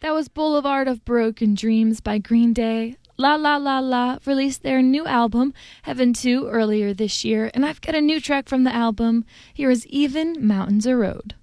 That was Boulevard of Broken Dreams by Green Day. La La La La released their new album, Heaven 2, earlier this year, and I've got a new track from the album. Here is Even Mountains a Road.